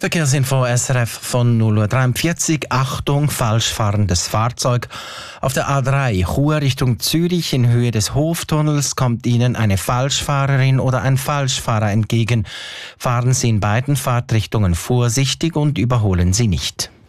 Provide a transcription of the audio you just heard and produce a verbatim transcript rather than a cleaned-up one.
Verkehrsinfo S R F von null Uhr dreiundvierzig. Achtung, falsch fahrendes Fahrzeug. Auf der A drei Chur Richtung Zürich in Höhe des Hoftunnels kommt Ihnen eine Falschfahrerin oder ein Falschfahrer entgegen. Fahren Sie in beiden Fahrtrichtungen vorsichtig und überholen Sie nicht.